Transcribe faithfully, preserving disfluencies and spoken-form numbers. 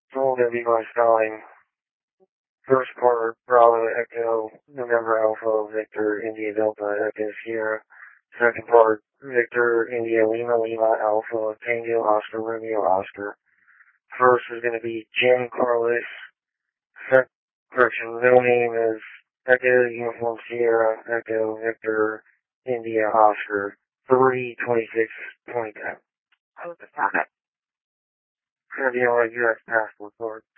So we're going to be my spelling. First part, Bravo, Echo, November, Alpha, Victor, India, Delta, Echo, Sierra. Second part, Victor, India, Lima, Lima, Alpha, Tango, Oscar, Romeo, Oscar. First is going to be Jim Carlos. Second, correction, middle name is Echo, Uniform, Sierra, Echo, Victor, India, Oscar. three twenty-six twenty ten. Oh, got it. It's going to be on my U S passport card.